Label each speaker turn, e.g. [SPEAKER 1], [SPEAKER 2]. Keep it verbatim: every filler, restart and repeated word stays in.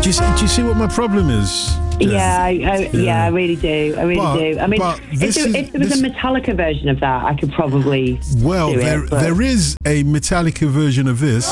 [SPEAKER 1] you see, do you see what my problem is? Jess?
[SPEAKER 2] Yeah, I, I, yeah, yeah, I really do. I really
[SPEAKER 1] but,
[SPEAKER 2] do. I mean, if there,
[SPEAKER 1] is,
[SPEAKER 2] if there was
[SPEAKER 1] this,
[SPEAKER 2] a Metallica version of that, I could probably
[SPEAKER 1] well,
[SPEAKER 2] do
[SPEAKER 1] there
[SPEAKER 2] it, but...
[SPEAKER 1] there is a Metallica version of this.